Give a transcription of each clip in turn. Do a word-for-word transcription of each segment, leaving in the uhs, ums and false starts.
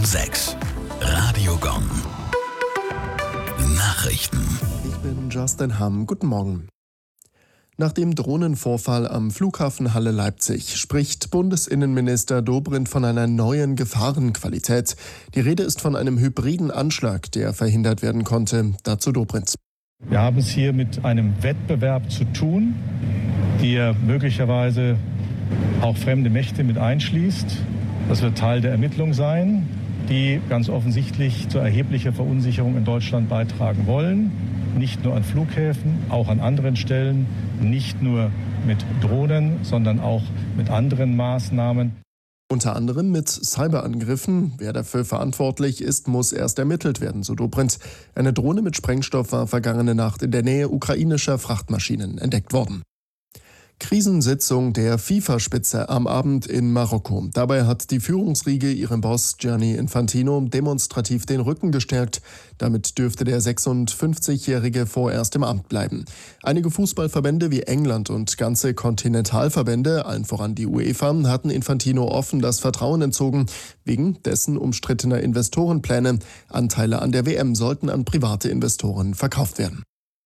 sechs. Radio Gong. Nachrichten. Ich bin Justin Hamm. Guten Morgen. Nach dem Drohnenvorfall am Flughafen Halle Leipzig spricht Bundesinnenminister Dobrindt von einer neuen Gefahrenqualität. Die Rede ist von einem hybriden Anschlag, der verhindert werden konnte. Dazu Dobrindt. Wir haben es hier mit einem Wettbewerb zu tun, der möglicherweise auch fremde Mächte mit einschließt. Das wird Teil der Ermittlung sein, die ganz offensichtlich zu erheblicher Verunsicherung in Deutschland beitragen wollen. Nicht nur an Flughäfen, auch an anderen Stellen, nicht nur mit Drohnen, sondern auch mit anderen Maßnahmen. Unter anderem mit Cyberangriffen. Wer dafür verantwortlich ist, muss erst ermittelt werden, so Dobrindt. Eine Drohne mit Sprengstoff war vergangene Nacht in der Nähe ukrainischer Frachtmaschinen entdeckt worden. Krisensitzung der FIFA-Spitze am Abend in Marokko. Dabei hat die Führungsriege ihrem Boss Gianni Infantino demonstrativ den Rücken gestärkt. Damit dürfte der sechsundfünfzigjährige vorerst im Amt bleiben. Einige Fußballverbände wie England und ganze Kontinentalverbände, allen voran die UEFA, hatten Infantino offen das Vertrauen entzogen, wegen dessen umstrittener Investorenpläne. Anteile an der W M sollten an private Investoren verkauft werden.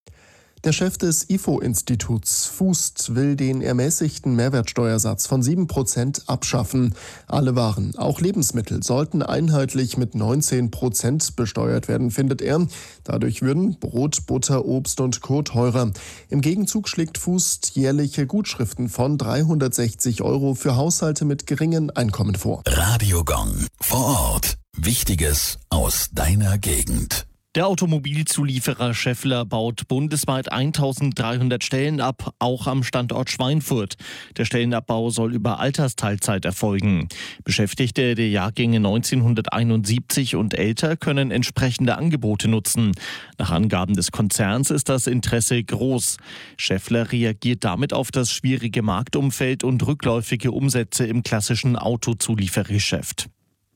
Der Chef des I F O-Instituts Fußt will den ermäßigten Mehrwertsteuersatz von sieben Prozent abschaffen. Alle Waren, auch Lebensmittel, sollten einheitlich mit neunzehn Prozent besteuert werden, findet er. Dadurch würden Brot, Butter, Obst und Co. teurer. Im Gegenzug schlägt Fußt jährliche Gutschriften von dreihundertsechzig Euro für Haushalte mit geringen Einkommen vor. Radio Gong. Vor Ort. Wichtiges aus deiner Gegend. Der Automobilzulieferer Schaeffler baut bundesweit eintausenddreihundert Stellen ab, auch am Standort Schweinfurt. Der Stellenabbau soll über Altersteilzeit erfolgen. Beschäftigte der Jahrgänge neunzehnhunderteinundsiebzig und älter können entsprechende Angebote nutzen. Nach Angaben des Konzerns ist das Interesse groß. Schaeffler reagiert damit auf das schwierige Marktumfeld und rückläufige Umsätze im klassischen Autozuliefergeschäft.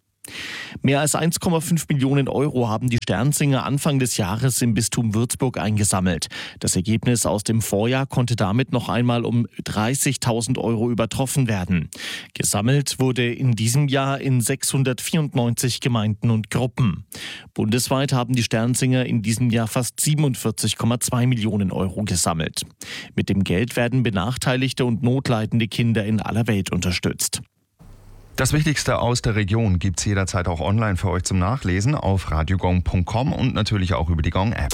Mehr als eins Komma fünf Millionen Euro haben die Sternsinger Anfang des Jahres im Bistum Würzburg eingesammelt. Das Ergebnis aus dem Vorjahr konnte damit noch einmal um dreißigtausend Euro übertroffen werden. Gesammelt wurde in diesem Jahr in sechshundertvierundneunzig Gemeinden und Gruppen. Bundesweit haben die Sternsinger in diesem Jahr fast siebenundvierzig Komma zwei Millionen Euro gesammelt. Mit dem Geld werden benachteiligte und notleidende Kinder in aller Welt unterstützt. Das Wichtigste aus der Region gibt's jederzeit auch online für euch zum Nachlesen auf radiogong punkt com und natürlich auch über die Gong-App.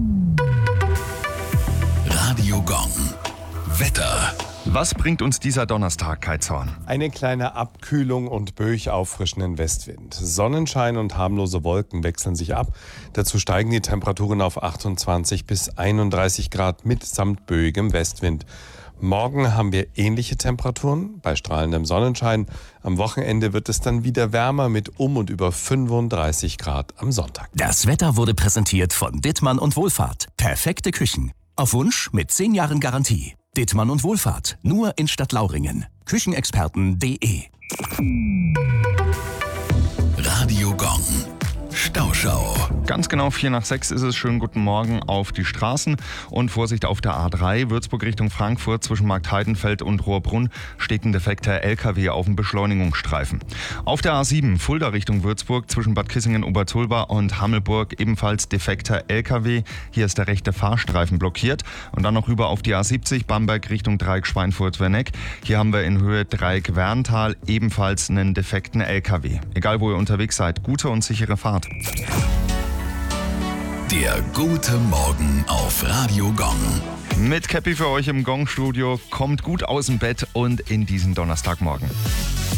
Radio Gong. Wetter. Was bringt uns dieser Donnerstag, Kai Zorn? Eine kleine Abkühlung und böig auffrischenden Westwind. Sonnenschein und harmlose Wolken wechseln sich ab. Dazu steigen die Temperaturen auf achtundzwanzig bis einunddreißig Grad mitsamt böigem Westwind. Morgen haben wir ähnliche Temperaturen bei strahlendem Sonnenschein. Am Wochenende wird es dann wieder wärmer mit um und über fünfunddreißig Grad am Sonntag. Das Wetter wurde präsentiert von Dittmann und Wohlfahrt. Perfekte Küchen. Auf Wunsch mit zehn Jahren Garantie. Dittmann und Wohlfahrt. Nur in Stadtlauringen. Küchenexperten punkt de. Radio Gong. Stauschau. Ganz genau vier nach sechs ist es. Schönen guten Morgen auf die Straßen und Vorsicht auf der A drei, Würzburg Richtung Frankfurt zwischen Marktheidenfeld und Rohrbrunn steht ein defekter L K W auf dem Beschleunigungsstreifen. Auf der A sieben Fulda Richtung Würzburg zwischen Bad Kissingen-Obertulba und Hammelburg ebenfalls defekter L K W. Hier ist der rechte Fahrstreifen blockiert und dann noch rüber auf die A siebzig Bamberg Richtung Dreieck Schweinfurt-Werneck. Hier haben wir in Höhe Dreieck Werntal ebenfalls einen defekten L K W. Egal wo ihr unterwegs seid, gute und sichere Fahrt. Der gute Morgen auf Radio Gong. Mit Käppi für euch im Gong-Studio. Kommt gut aus dem Bett und in diesen Donnerstagmorgen.